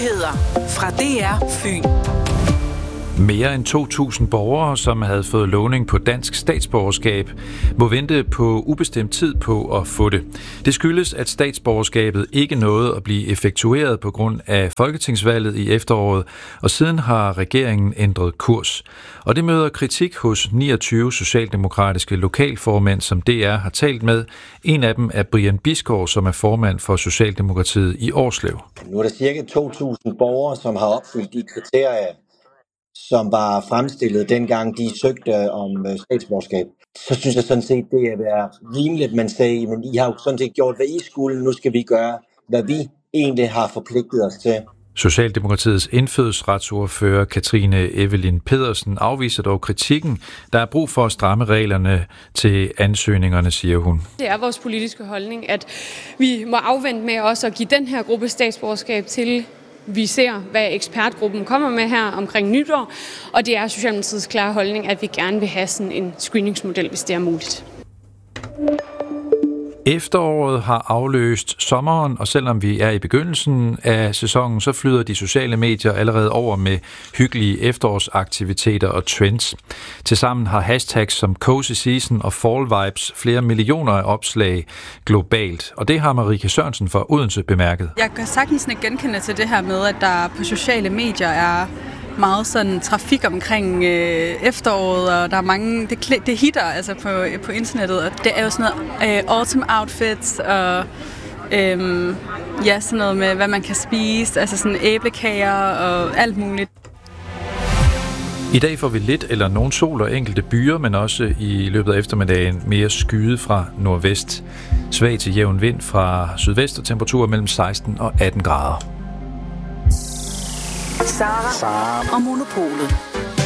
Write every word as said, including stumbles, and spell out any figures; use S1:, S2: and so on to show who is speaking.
S1: Nyheder fra D R Fyn.
S2: Mere end to tusind borgere, som havde fået lovning på dansk statsborgerskab, må vente på ubestemt tid på at få det. Det skyldes, at statsborgerskabet ikke nåede at blive effektueret på grund af folketingsvalget i efteråret, og siden har regeringen ændret kurs. Og det møder kritik hos niogtyve socialdemokratiske lokalformænd, som D R har talt med. En af dem er Brian Bisgaard, som er formand for Socialdemokratiet i Årslev.
S3: Nu er der cirka to tusind borgere, som har opfyldt de kriterier, som var fremstillet dengang de søgte om statsborgerskab. Så synes jeg sådan set, det er rimeligt, man sagde, men I har jo sådan set gjort, hvad I skulle, nu skal vi gøre, hvad vi egentlig har forpligtet os til.
S2: Socialdemokratiets indfødsretsordfører Katrine Evelyn Pedersen afviser dog kritikken. Der er brug for at stramme reglerne til ansøgningerne, siger hun.
S4: Det er vores politiske holdning, at vi må afvente med også at give den her gruppe statsborgerskab til vi ser, hvad ekspertgruppen kommer med her omkring nytår, og det er Socialdemokratiets klare holdning, at vi gerne vil have sådan en screeningsmodel, hvis det er muligt.
S2: Efteråret har afløst sommeren, og selvom vi er i begyndelsen af sæsonen, så flyder de sociale medier allerede over med hyggelige efterårsaktiviteter og trends. Tilsammen har hashtags som Cozy Season og Fall Vibes flere millioner af opslag globalt, og det har Marike Sørensen fra Odense bemærket.
S5: Jeg kan sagtens genkende til det her med, at der på sociale medier er meget sådan trafik omkring øh, efteråret, og der er mange, det, det hitter altså på, på internettet, og det er jo sådan noget øh, autumn outfits, og øh, ja, sådan noget med, hvad man kan spise, altså sådan æblekager og alt muligt.
S2: I dag får vi lidt eller nogen sol og enkelte byer, men også i løbet af eftermiddagen mere skyde fra nordvest. Svag til jævn vind fra sydvest og temperaturer mellem seksten og atten grader.
S1: Sara, Sara og Monopolet.